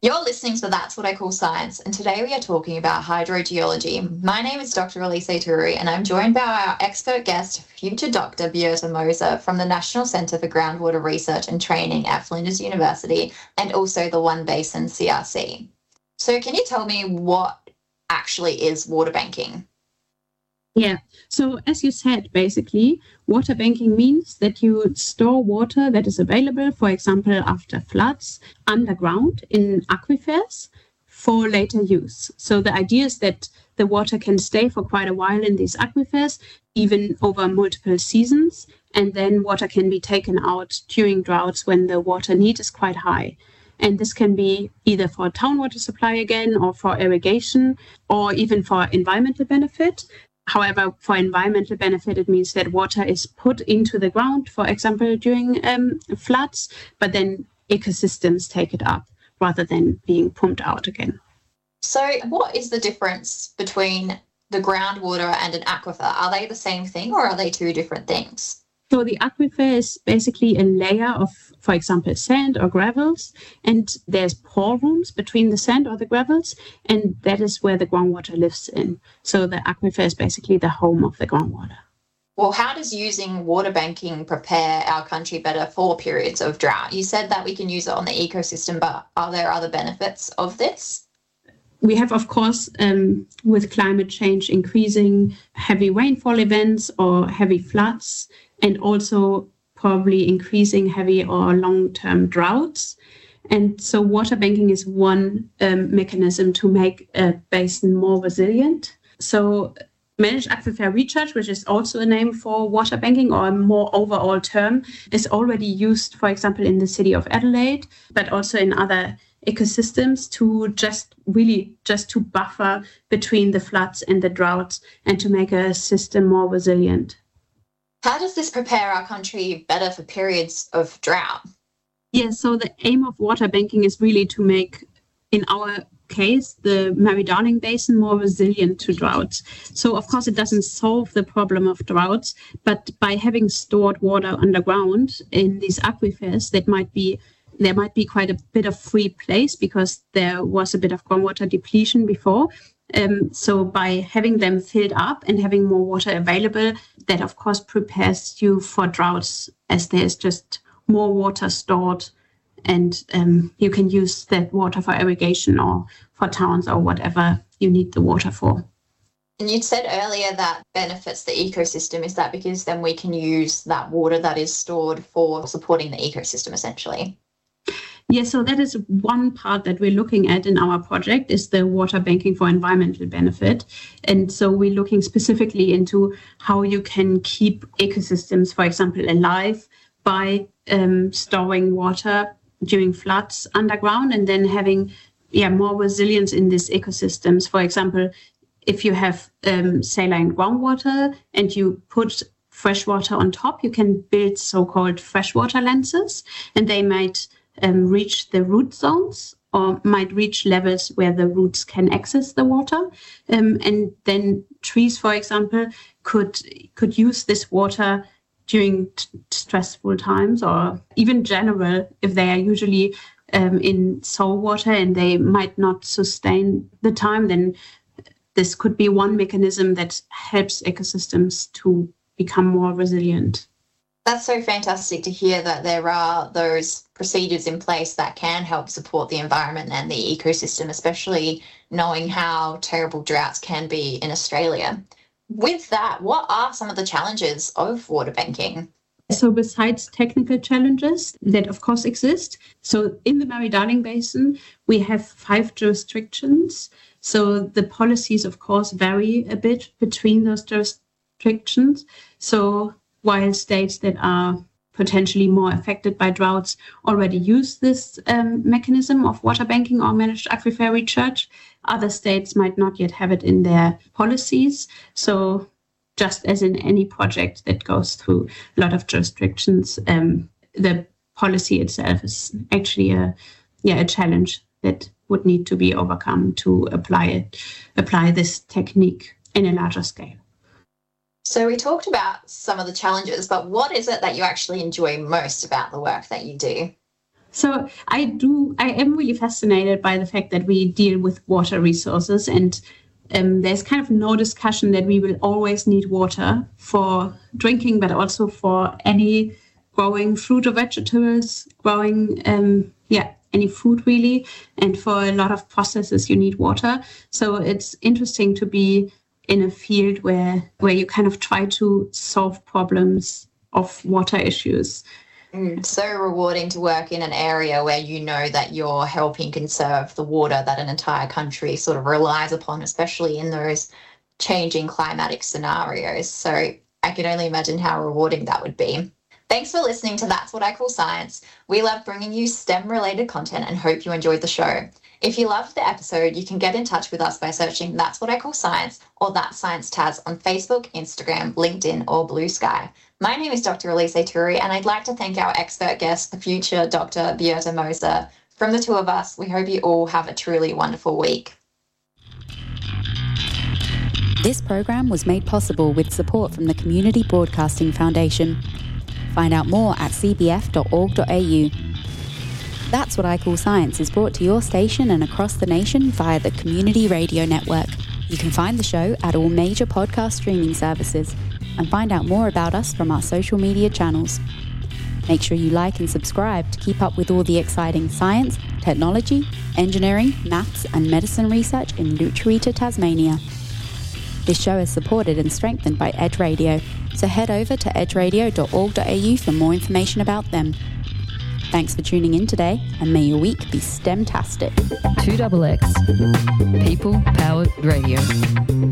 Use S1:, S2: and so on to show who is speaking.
S1: You're listening to That's What I Call Science, and today we are talking about hydrogeology. My name is Dr. Elise Turu, and I'm joined by our expert guest, future Dr. Beata Moser from the National Centre for Groundwater Research and Training at Flinders University, and also the One Basin CRC. So can you tell me what actually is water banking?
S2: Yeah, so as you said, basically, water banking means that you store water that is available, for example, after floods, underground in aquifers for later use. So the idea is that the water can stay for quite a while in these aquifers, even over multiple seasons, and then water can be taken out during droughts when the water need is quite high. And this can be either for town water supply again, or for irrigation, or even for environmental benefit. However, for environmental benefit, it means that water is put into the ground, for example, during floods, but then ecosystems take it up rather than being pumped out again.
S1: So what is the difference between the groundwater and an aquifer? Are they the same thing or are they two different things?
S2: So the aquifer is basically a layer of, for example, sand or gravels, and there's pore rooms between the sand or the gravels, and that is where the groundwater lives in. So the aquifer is basically the home of the groundwater.
S1: Well, how does using water banking prepare our country better for periods of drought? You said that we can use it on the ecosystem, but are there other benefits of this?
S2: We have, of course, with climate change increasing heavy rainfall events or heavy floods, and also probably increasing heavy or long-term droughts. And so water banking is one mechanism to make a basin more resilient. So managed aquifer recharge, which is also a name for water banking or a more overall term, is already used, for example, in the city of Adelaide, but also in other ecosystems to just to buffer between the floods and the droughts and to make a system more resilient.
S1: How does this prepare our country better for periods of drought?
S2: Yeah, so the aim of water banking is really to make, in our case, the Murray-Darling Basin more resilient to droughts. So, of course, it doesn't solve the problem of droughts, but by having stored water underground in these aquifers, there might be quite a bit of free place because there was a bit of groundwater depletion before. So by having them filled up and having more water available, that of course prepares you for droughts, as there's just more water stored, and you can use that water for irrigation or for towns or whatever you need the water for.
S1: And you'd said earlier that benefits the ecosystem. Is that because then we can use that water that is stored for supporting the ecosystem essentially?
S2: Yeah, so that is one part that we're looking at in our project, is the water banking for environmental benefit. And so we're looking specifically into how you can keep ecosystems, for example, alive by storing water during floods underground and then having more resilience in these ecosystems. For example, if you have saline groundwater and you put fresh water on top, you can build so-called freshwater lenses, and they might reach the root zones or might reach levels where the roots can access the water. And then trees, for example, could use this water during stressful times, or even general, if they are usually in salt water and they might not sustain the time, then this could be one mechanism that helps ecosystems to become more resilient.
S1: That's so fantastic to hear that there are those procedures in place that can help support the environment and the ecosystem, especially knowing how terrible droughts can be in Australia. With that, what are some of the challenges of water banking?
S2: So besides technical challenges that of course exist, so in the Murray-Darling Basin, we have 5 jurisdictions. So the policies of course vary a bit between those jurisdictions. So while states that are potentially more affected by droughts already use this mechanism of water banking or managed aquifer recharge, other states might not yet have it in their policies. So just as in any project that goes through a lot of jurisdictions, the policy itself is actually a challenge that would need to be overcome to apply this technique in a larger scale.
S1: So we talked about some of the challenges, but what is it that you actually enjoy most about the work that you do?
S2: So I am really fascinated by the fact that we deal with water resources, and there's kind of no discussion that we will always need water for drinking, but also for any growing fruit or vegetables, growing any food really. And for a lot of processes, you need water. So it's interesting to be in a field where you kind of try to solve problems of water issues.
S1: So rewarding to work in an area where you know that you're helping conserve the water that an entire country sort of relies upon, especially in those changing climatic scenarios. So I can only imagine how rewarding that would be. Thanks for listening to That's What I Call Science. We love bringing you STEM-related content and hope you enjoyed the show. If you loved the episode, you can get in touch with us by searching That's What I Call Science or That Science Taz on Facebook, Instagram, LinkedIn, or Blue Sky. My name is Dr. Elise Turi, and I'd like to thank our expert guest, the future Dr. Beata Moser. From the two of us, we hope you all have a truly wonderful week.
S3: This program was made possible with support from the Community Broadcasting Foundation. Find out more at cbf.org.au. That's What I Call Science is brought to your station and across the nation via the Community Radio Network. You can find the show at all major podcast streaming services and find out more about us from our social media channels. Make sure you like and subscribe to keep up with all the exciting science, technology, engineering, maths and medicine research in Lutruwita, Tasmania. This show is supported and strengthened by Edge Radio, so head over to edgeradio.org.au for more information about them. Thanks for tuning in today, and may your week be STEM-tastic.
S4: 2XX People Powered Radio.